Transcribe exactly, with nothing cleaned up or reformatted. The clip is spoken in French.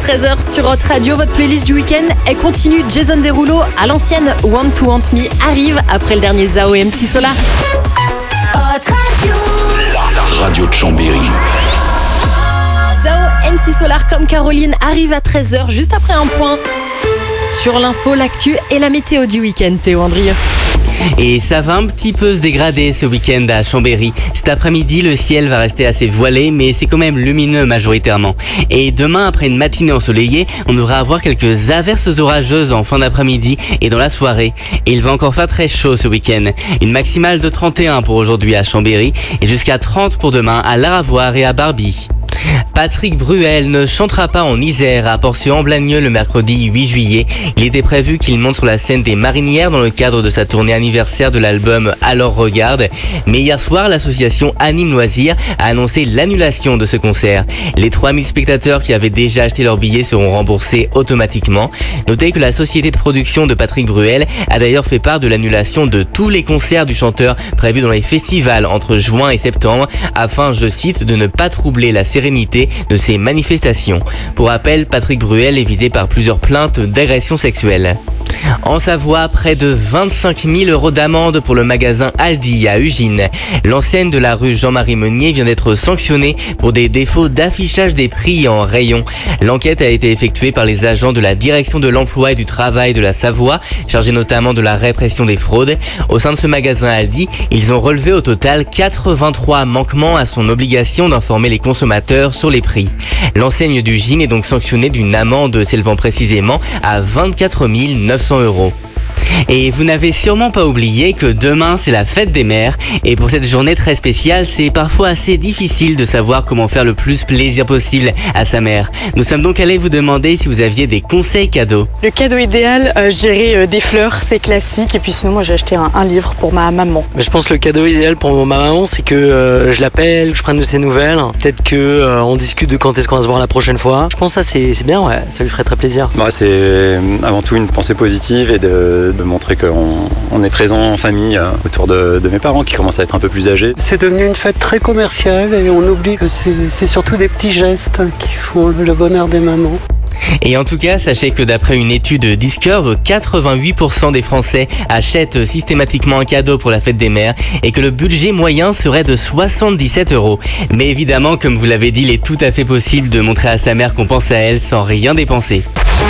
treize heures sur Hot Radio. Votre playlist du week-end, elle continue. Jason Derulo à l'ancienne Want to Want Me arrive après le dernier Zao et M C Solar. Hot Radio, La radio de Chambéry. Zao, M C Solar comme Caroline arrive à treize heures juste après un point sur l'info, l'actu et la météo du week-end. Théo Andrieux. Et ça va un petit peu se dégrader ce week-end à Chambéry. Cet après-midi, le ciel va rester assez voilé, mais c'est quand même lumineux majoritairement. Et demain, après une matinée ensoleillée, on devra avoir quelques averses orageuses en fin d'après-midi et dans la soirée. Et il va encore faire très chaud ce week-end. Une maximale de trente et un pour aujourd'hui à Chambéry et jusqu'à trente pour demain à Laravoir et à Barbie. Patrick Bruel ne chantera pas en Isère à Porcian-Blagneux le mercredi huit juillet. Il était prévu qu'il monte sur la scène des Marinières dans le cadre de sa tournée anniversaire de l'album Alors Regarde. Mais hier soir, l'association Anime Loisirs a annoncé l'annulation de ce concert. Les trois mille spectateurs qui avaient déjà acheté leurs billets seront remboursés automatiquement. Notez que la société de production de Patrick Bruel a d'ailleurs fait part de l'annulation de tous les concerts du chanteur prévus dans les festivals entre juin et septembre afin, je cite, de ne pas troubler la sérénité de ces manifestations. Pour rappel, Patrick Bruel est visé par plusieurs plaintes d'agression sexuelle. En Savoie, près de vingt-cinq mille euros d'amende pour le magasin Aldi à Ugine. L'enseigne de la rue Jean-Marie Meunier vient d'être sanctionnée pour des défauts d'affichage des prix en rayon. L'enquête a été effectuée par les agents de la direction de l'emploi et du travail de la Savoie, chargés notamment de la répression des fraudes. Au sein de ce magasin Aldi, ils ont relevé au total quatre-vingt-trois manquements à son obligation d'informer les consommateurs sur les prix. L'enseigne d'Ugine est donc sanctionnée d'une amende s'élevant précisément à vingt-quatre mille neuf cents euros. Et vous n'avez sûrement pas oublié que demain c'est la fête des mères et pour cette journée très spéciale, c'est parfois assez difficile de savoir comment faire le plus plaisir possible à sa mère. Nous sommes donc allés vous demander si vous aviez des conseils cadeaux. Le cadeau idéal, euh, je dirais euh, des fleurs, c'est classique. Et puis sinon, moi j'ai acheté un, un livre pour ma maman. Mais je pense que le cadeau idéal pour ma maman, c'est que euh, je l'appelle, que je prenne de ses nouvelles. Peut-être que euh, on discute de quand est-ce qu'on va se voir la prochaine fois. Je pense que ça c'est, c'est bien, ouais, ça lui ferait très plaisir. Moi, c'est avant tout une pensée positive et de, de montrer qu'on on est présent en famille euh, autour de, de mes parents qui commencent à être un peu plus âgés. C'est devenu une fête très commerciale et on oublie que c'est, c'est surtout des petits gestes qui font le bonheur des mamans. Et en tout cas, sachez que d'après une étude Discover, quatre-vingt-huit pour cent des Français achètent systématiquement un cadeau pour la fête des mères et que le budget moyen serait de soixante-dix-sept euros. Mais évidemment, comme vous l'avez dit, il est tout à fait possible de montrer à sa mère qu'on pense à elle sans rien dépenser.